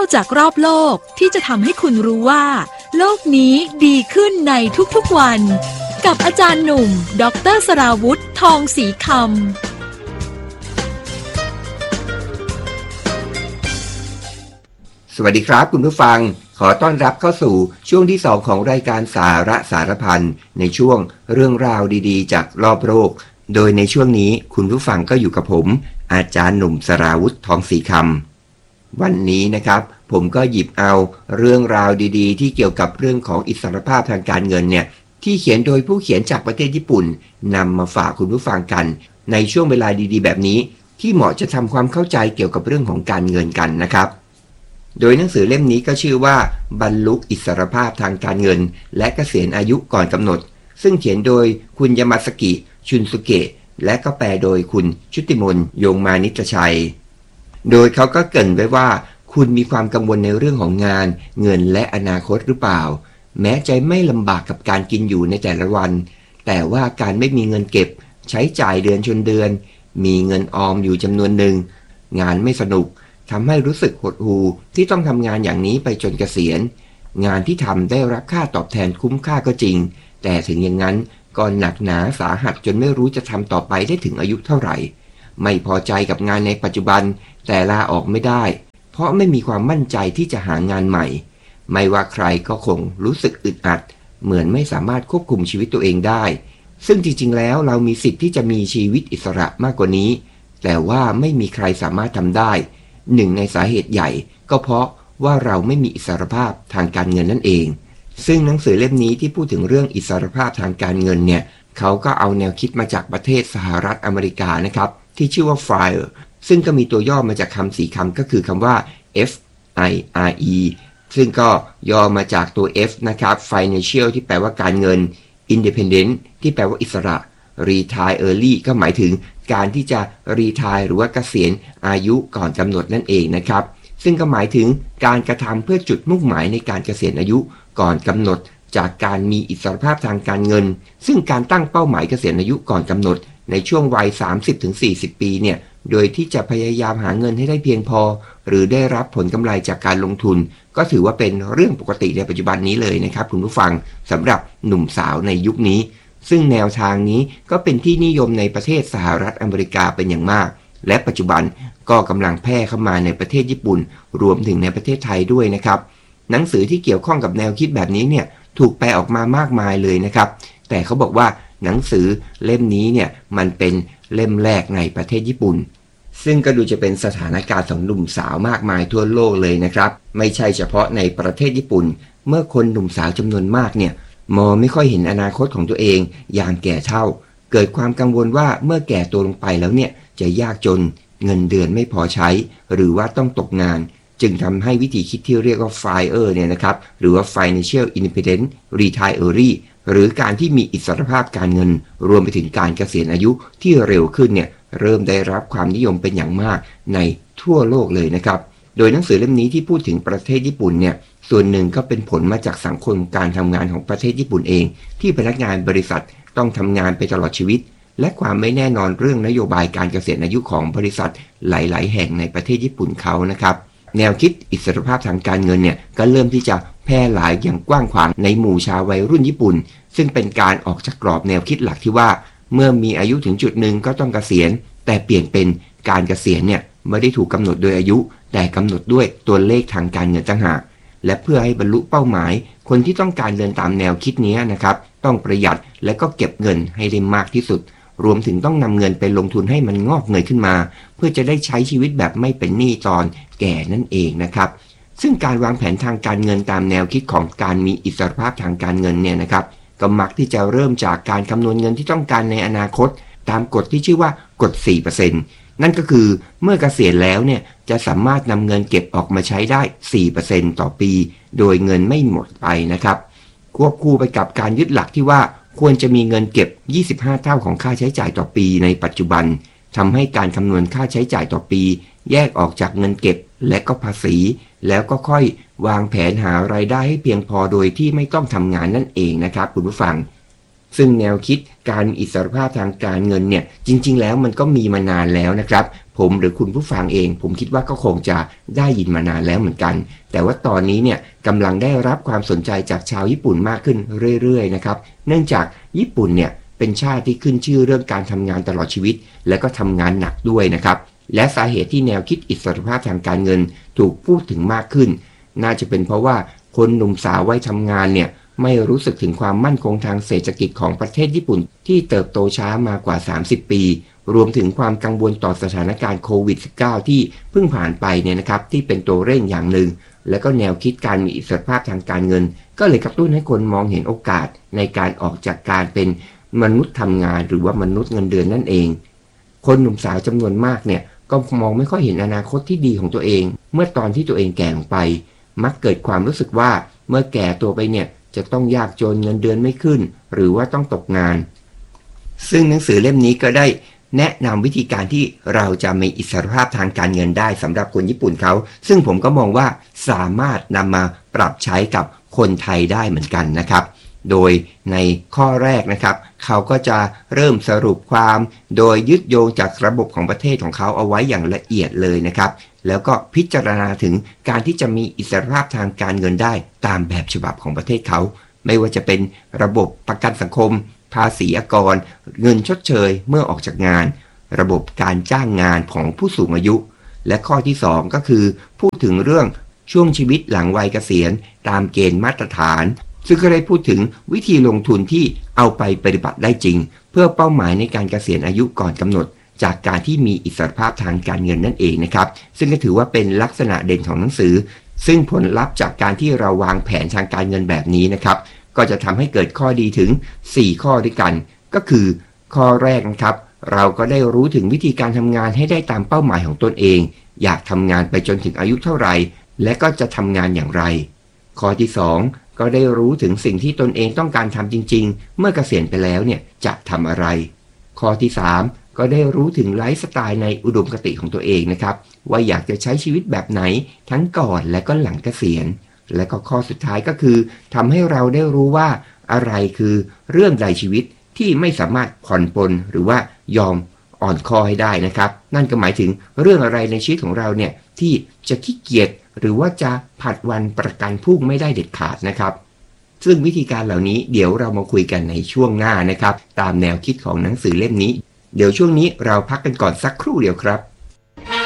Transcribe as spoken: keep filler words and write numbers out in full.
จากรอบโลกที่จะทำให้คุณรู้ว่าโลกนี้ดีขึ้นในทุกๆวันกับอาจารย์หนุ่มดร.สราวุธทองศรีคำสวัสดีครับคุณผู้ฟังขอต้อนรับเข้าสู่ช่วงที่สองของรายการสาระสารพันในช่วงเรื่องราวดีๆจากรอบโลกโดยในช่วงนี้คุณผู้ฟังก็อยู่กับผมอาจารย์หนุ่มสราวุธทองศรีคำวันนี้นะครับผมก็หยิบเอาเรื่องราวดีๆที่เกี่ยวกับเรื่องของอิสรภาพทางการเงินเนี่ยที่เขียนโดยผู้เขียนจากประเทศญี่ปุ่นนำมาฝากคุณผู้ฟังกันในช่วงเวลาดีๆแบบนี้ที่เหมาะจะทำความเข้าใจเกี่ยวกับเรื่องของการเงินกันนะครับโดยหนังสือเล่มนี้ก็ชื่อว่าบรรลุอิสรภาพทางการเงินและเกษียณอายุก่อนกำหนดซึ่งเขียนโดยคุณยามาสกิชุนสุเกะและก็แปลโดยคุณชุติมนต์ยงมานิตชัยโดยเขาก็เกริ่นไว้ว่าคุณมีความกังวลในเรื่องของงานเงินและอนาคตหรือเปล่าแม้ใจไม่ลำบากกับการกินอยู่ในแต่ละวันแต่ว่าการไม่มีเงินเก็บใช้จ่ายเดือนชนเดือนมีเงินออมอยู่จำนวนหนึ่งงานไม่สนุกทำให้รู้สึกหดหู่ที่ต้องทำงานอย่างนี้ไปจนเกษียณงานที่ทำได้รับค่าตอบแทนคุ้มค่าก็จริงแต่ถึงอย่างนั้นก็หนักหนาสาหัสจนไม่รู้จะทำต่อไปได้ถึงอายุเท่าไหร่ไม่พอใจกับงานในปัจจุบันแต่ลาออกไม่ได้เพราะไม่มีความมั่นใจที่จะหางานใหม่ไม่ว่าใครก็คงรู้สึกอึดอัดเหมือนไม่สามารถควบคุมชีวิตตัวเองได้ซึ่งจริงๆแล้วเรามีสิทธิ์ที่จะมีชีวิตอิสระมากกว่านี้แต่ว่าไม่มีใครสามารถทำได้หนึ่งในสาเหตุใหญ่ก็เพราะว่าเราไม่มีอิสรภาพทางการเงินนั่นเองซึ่งหนังสือเล่มนี้ที่พูดถึงเรื่องอิสรภาพทางการเงินเนี่ยเขาก็เอาแนวคิดมาจากประเทศสหรัฐอเมริกานะครับที่ชื่อว่า ไฟร์ ซึ่งก็มีตัวย่อมาจากคำสี่คำก็คือคำว่า เอฟ ไอ อาร์ อี ซึ่งก็ย่อมาจากตัว F นะครับ Financial ที่แปลว่าการเงิน Independent ที่แปลว่าอิสระ Retire Early ก็หมายถึงการที่จะ Retire หรือว่าเกษียณอายุก่อนกำหนดนั่นเองนะครับซึ่งก็หมายถึงการกระทำเพื่อจุดมุ่งหมายในการเกษียณอายุก่อนกำหนดจากการมีอิสรภาพทางการเงินซึ่งการตั้งเป้าหมายเกษียณอายุก่อนกำหนดในช่วงวัย สามสิบถึงสี่สิบ ปีเนี่ยโดยที่จะพยายามหาเงินให้ได้เพียงพอหรือได้รับผลกำไรจากการลงทุนก็ถือว่าเป็นเรื่องปกติในปัจจุบันนี้เลยนะครับคุณผู้ฟังสำหรับหนุ่มสาวในยุคนี้ซึ่งแนวทางนี้ก็เป็นที่นิยมในประเทศสหรัฐอเมริกาเป็นอย่างมากและปัจจุบันก็กำลังแพร่เข้ามาในประเทศญี่ปุ่นรวมถึงในประเทศไทยด้วยนะครับหนังสือที่เกี่ยวข้องกับแนวคิดแบบนี้เนี่ยถูกแปลออกมามากมายเลยนะครับแต่เขาบอกว่าหนังสือเล่มนี้เนี่ยมันเป็นเล่มแรกในประเทศญี่ปุ่นซึ่งก็ดูจะเป็นสถานการณ์ของหนุ่มสาวมากมายทั่วโลกเลยนะครับไม่ใช่เฉพาะในประเทศญี่ปุ่นเมื่อคนหนุ่มสาวจำนวนมากเนี่ยมองไม่ค่อยเห็นอนาคตของตัวเองยามแก่เฒ่าเกิดความกังวลว่าเมื่อแก่ตัวลงไปแล้วเนี่ยจะยากจนเงินเดือนไม่พอใช้หรือว่าต้องตกงานจึงทำให้วิธีคิดที่เรียกว่า ไฟร์ เนี่ยนะครับหรือว่า Financial Independent Retire Early หรือการที่มีอิสรภาพการเงินรวมไปถึงการเกษียณอายุที่เร็วขึ้นเนี่ยเริ่มได้รับความนิยมเป็นอย่างมากในทั่วโลกเลยนะครับโดยหนังสือเล่มนี้ที่พูดถึงประเทศญี่ปุ่นเนี่ยส่วนหนึ่งก็เป็นผลมาจากสังคมการทำงานของประเทศญี่ปุ่นเองที่พนักงานบริษัทต้องทำงานไปตลอดชีวิตและความไม่แน่นอนเรื่องนโยบายการเกษียณอายุของบริษัทหลายๆแห่งในประเทศญี่ปุ่นเขานะครับแนวคิดอิสรภาพทางการเงินเนี่ยก็เริ่มที่จะแพร่หลายอย่างกว้างขวางในหมู่ชาววัยรุ่นญี่ปุ่นซึ่งเป็นการออกจากกรอบแนวคิดหลักที่ว่าเมื่อมีอายุถึงจุดหนึ่งก็ต้องเกษียณแต่เปลี่ยนเป็นการเกษียณเนี่ยไม่ได้ถูกกำหนดโดยอายุแต่กำหนดด้วยตัวเลขทางการเงินต่างหากและเพื่อให้บรรลุเป้าหมายคนที่ต้องการเดินตามแนวคิดนี้นะครับต้องประหยัดและก็เก็บเงินให้ได้มากที่สุดรวมถึงต้องนำเงินไปลงทุนให้มันงอกเงยขึ้นมาเพื่อจะได้ใช้ชีวิตแบบไม่เป็นหนี้ตอนแก่นั่นเองนะครับซึ่งการวางแผนทางการเงินตามแนวคิดของการมีอิสรภาพทางการเงินเนี่ยนะครับก็มักที่จะเริ่มจากการคำนวณเงินที่ต้องการในอนาคตตามกฎที่ชื่อว่ากฎ สี่เปอร์เซ็นต์ นั่นก็คือเมื่อเกษียณแล้วเนี่ยจะสามารถนำเงินเก็บออกมาใช้ได้ สี่เปอร์เซ็นต์ ต่อปีโดยเงินไม่หมดไปนะครับควบคู่ไปกับการยึดหลักที่ว่าควรจะมีเงินเก็บยี่สิบห้าเท่าของค่าใช้จ่ายต่อปีในปัจจุบันทำให้การคำนวณค่าใช้จ่ายต่อปีแยกออกจากเงินเก็บและก็ภาษีแล้วก็ค่อยวางแผนหารายได้ให้เพียงพอโดยที่ไม่ต้องทำงานนั่นเองนะครับคุณผู้ฟังซึ่งแนวคิดการมีอิสรภาพทางการเงินเนี่ยจริงๆแล้วมันก็มีมานานแล้วนะครับผมหรือคุณผู้ฟังเองผมคิดว่าก็คงจะได้ยินมานานแล้วเหมือนกันแต่ว่าตอนนี้เนี่ยกำลังได้รับความสนใจจากชาวญี่ปุ่นมากขึ้นเรื่อยๆนะครับเนื่องจากญี่ปุ่นเนี่ยเป็นชาติที่ขึ้นชื่อเรื่องการทำงานตลอดชีวิตและก็ทำงานหนักด้วยนะครับและสาเหตุที่แนวคิดอิสรภาพทางการเงินถูกพูดถึงมากขึ้นน่าจะเป็นเพราะว่าคนหนุ่มสาววัยทำงานเนี่ยไม่รู้สึกถึงความมั่นคงทางเศรษฐกิจของประเทศญี่ปุ่นที่เติบโตช้ามากว่าสามสิบปีรวมถึงความกังวลต่อสถานการณ์โควิด สิบเก้า ที่เพิ่งผ่านไปเนี่ยนะครับที่เป็นตัวเร่งอย่างหนึ่งและก็แนวคิดการมีอิสรภาพทางการเงินก็เลยกระตุ้นให้คนมองเห็นโอกาสในการออกจากการเป็นมนุษย์ทำงานหรือว่ามนุษย์เงินเดือนนั่นเองคนหนุ่มสาวจำนวนมากเนี่ยก็มองไม่ค่อยเห็นอนาคตที่ดีของตัวเองเมื่อตอนที่ตัวเองแก่ลงไปมักเกิดความรู้สึกว่าเมื่อแก่ตัวไปเนี่ยจะต้องยากจนเงินเดือนไม่ขึ้นหรือว่าต้องตกงานซึ่งหนังสือเล่มนี้ก็ได้แนะนำวิธีการที่เราจะมีอิสรภาพทางการเงินได้สำหรับคนญี่ปุ่นเขาซึ่งผมก็มองว่าสามารถนำมาปรับใช้กับคนไทยได้เหมือนกันนะครับโดยในข้อแรกนะครับเขาก็จะเริ่มสรุปความโดยยึดโยงจากระบบของประเทศของเขาเอาไว้อย่างละเอียดเลยนะครับแล้วก็พิจารณาถึงการที่จะมีอิสรภาพทางการเงินได้ตามแบบฉบับของประเทศเขาไม่ว่าจะเป็นระบบประกันสังคมภาษีอากรเงินชดเชยเมื่อออกจากงานระบบการจ้างงานของผู้สูงอายุและข้อที่สองก็คือพูดถึงเรื่องช่วงชีวิตหลังวัยเกษียณตามเกณฑ์มาตรฐานซึ่งก็ได้พูดถึงวิธีลงทุนที่เอาไปปฏิบัติได้จริงเพื่อเป้าหมายในการเกษียณอายุก่อนกำหนดจากการที่มีอิสรภาพทางการเงินนั่นเองนะครับซึ่งก็ถือว่าเป็นลักษณะเด่นของหนังสือซึ่งผลลัพธ์จากการที่เราวางแผนทางการเงินแบบนี้นะครับก็จะทำให้เกิดข้อดีถึงสี่ข้อด้วยกันก็คือข้อแรกนะครับเราก็ได้รู้ถึงวิธีการทำงานให้ได้ตามเป้าหมายของตนเองอยากทำงานไปจนถึงอายุเท่าไหร่และก็จะทำงานอย่างไรข้อที่สองก็ได้รู้ถึงสิ่งที่ตนเองต้องการทำจริงๆเมื่อเกษียณไปแล้วเนี่ยจะทำอะไรข้อที่สามก็ได้รู้ถึงไลฟ์สไตล์ในอุดมคติของตัวเองนะครับว่าอยากจะใช้ชีวิตแบบไหนทั้งก่อนและก็หลังเกษียณและก็ข้อสุดท้ายก็คือทำให้เราได้รู้ว่าอะไรคือเรื่องในชีวิตที่ไม่สามารถผ่อนปลนหรือว่ายอมอ่อนคอให้ได้นะครับนั่นก็หมายถึงเรื่องอะไรในชีวิตของเราเนี่ยที่จะขี้เกียจหรือว่าจะผัดวันประกันพรุ่งไม่ได้เด็ดขาดนะครับซึ่งวิธีการเหล่านี้เดี๋ยวเรามาคุยกันในช่วงหน้านะครับตามแนวคิดของหนังสือเล่มนี้เดี๋ยวช่วงนี้เราพักกันก่อนสักครู่เดียวครับ